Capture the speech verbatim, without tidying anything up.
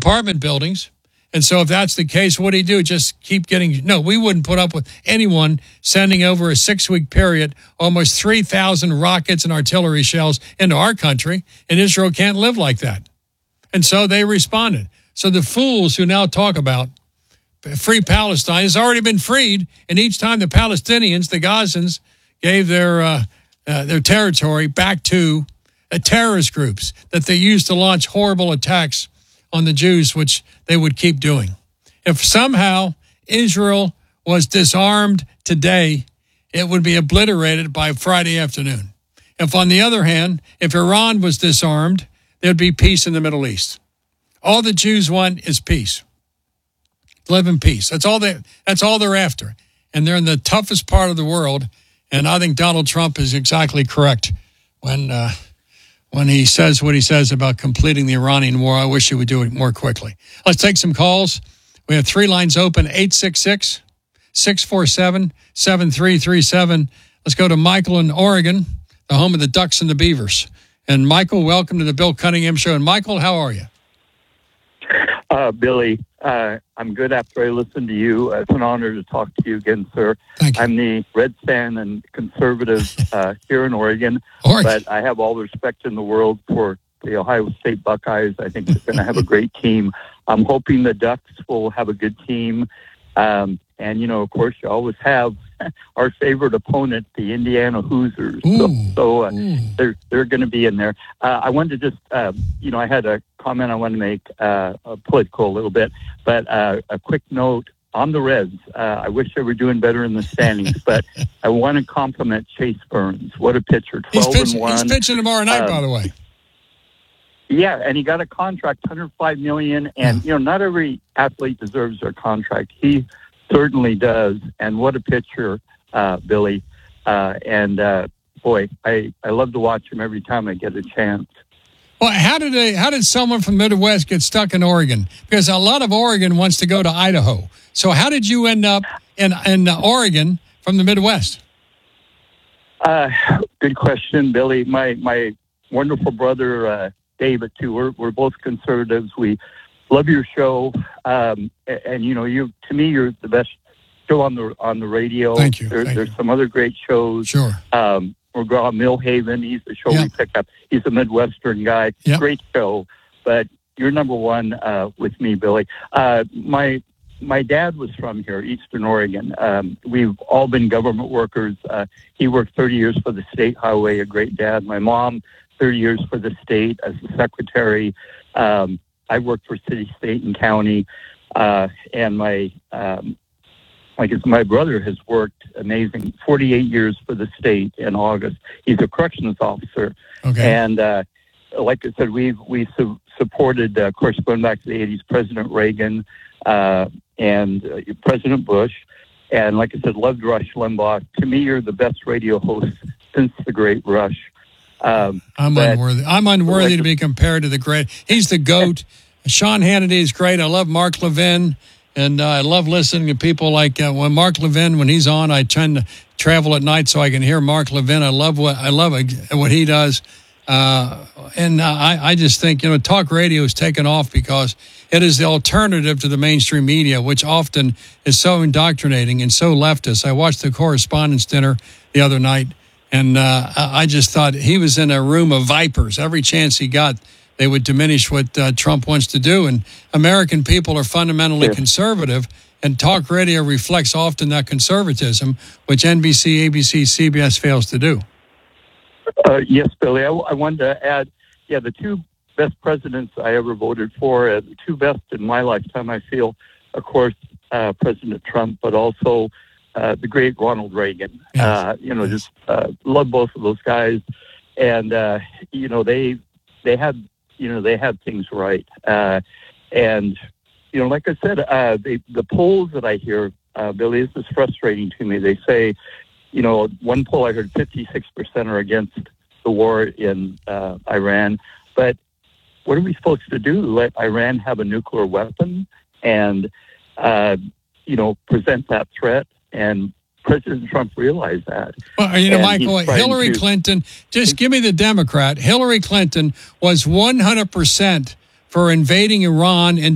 apartment buildings. And so if that's the case, what do you do? Just keep getting... No, we wouldn't put up with anyone sending over a six-week period almost three thousand rockets and artillery shells into our country, and Israel can't live like that. And so they responded. So the fools who now talk about free Palestine has already been freed, and each time the Palestinians, the Gazans, gave their, uh, uh, their territory back to uh, terrorist groups that they used to launch horrible attacks on the Jews, which they would keep doing. If somehow Israel was disarmed today, it would be obliterated by Friday afternoon. If, on the other hand, if Iran was disarmed, there'd be peace in the Middle East. All the Jews want is peace. Live in peace. That's all they, that's all they're after. And they're in the toughest part of the world, and I think Donald Trump is exactly correct when... Uh, when he says what he says about completing the Iranian war. I wish he would do it more quickly. Let's take some calls. We have three lines open, eight six six, six four seven, seven three three seven. Let's go to Michael in Oregon, the home of the Ducks and the Beavers. And Michael, welcome to the Bill Cunningham Show. And Michael, how are you? Uh, Billy, uh, I'm good after I listen to you. It's an honor to talk to you again, sir. Thank you. I'm the Red fan and conservative uh, here in Oregon, Oregon, but I have all the respect in the world for the Ohio State Buckeyes. I think they're going to have a great team. I'm hoping the Ducks will have a good team. Um, and, you know, of course, you always have our favorite opponent, the Indiana Hoosiers. Ooh, so so uh, ooh. they're they're going to be in there. Uh, I wanted to just, uh, you know, I had a comment I wanted to make, uh, political a little bit, but uh, a quick note on the Reds. Uh, I wish they were doing better in the standings, but I want to compliment Chase Burns. What a pitcher, twelve he's pitching, and one. He's pitching tomorrow night, um, by the way. Yeah, and he got a contract, one hundred five million dollars, and, yeah. you know, not every athlete deserves their contract. He certainly does, and what a pitcher, uh, Billy. Uh, and, uh, boy, I, I love to watch him every time I get a chance. Well, how did they, how did someone from the Midwest get stuck in Oregon? Because a lot of Oregon wants to go to Idaho. So how did you end up in, in Oregon from the Midwest? Uh, good question, Billy. My my wonderful brother, uh, David, too. We're we're both conservatives. We love your show, um, and, and you know, you to me, you're the best show on the on the radio. Thank you. There, Thank there's you. some other great shows. Sure. Um, McGraw Millhaven, he's the show Yep. we pick up. He's a Midwestern guy. Yep. Great show, but you're number one uh, with me, Billy. Uh, my my dad was from here, Eastern Oregon. Um, we've all been government workers. Uh, he worked thirty years for the state highway, a great dad. My mom, thirty years for the state as a secretary. Um, I worked for city, state, and county. Uh, and my, um, I guess my brother has worked amazing, forty-eight years for the state in August. He's a corrections officer. Okay. And uh, like I said, we've we su- supported, uh, of course, going back to the eighties, President Reagan uh, and uh, President Bush. And like I said, loved Rush Limbaugh. To me, you're the best radio host since the Great Rush. Um, I'm but, unworthy. I'm unworthy like, to be compared to the great. He's the GOAT. Sean Hannity is great. I love Mark Levin. And uh, I love listening to people like uh, when Mark Levin, when he's on, I tend to travel at night so I can hear Mark Levin. I love what I love what he does. Uh, and uh, I, I just think, you know, talk radio has taken off because it is the alternative to the mainstream media, which often is so indoctrinating and so leftist. I watched the Correspondents' Dinner the other night, and uh, I just thought he was in a room of vipers. Every chance he got, they would diminish what uh, Trump wants to do. And American people are fundamentally yeah. conservative, and talk radio reflects often that conservatism, which N B C, A B C, C B S fails to do. Uh, yes, Billy. I, I wanted to add, yeah, the two best presidents I ever voted for, uh, the two best in my lifetime, I feel, of course, uh, President Trump, but also uh, the great Ronald Reagan. Yes. Uh, you know, Yes. just uh, love both of those guys. And, uh, you know, they they had, you know, they had things right. Uh, and, you know, like I said, uh, they, the polls that I hear, uh, Billy, this is frustrating to me. They say, you know, one poll I heard fifty-six percent are against the war in uh, Iran. But what are we supposed to do? Let Iran have a nuclear weapon and, uh, you know, present that threat? And President Trump realized that. Well, you know, And Michael, he's trying Hillary to- Clinton, just give me the Democrat. Hillary Clinton was one hundred percent for invading Iran and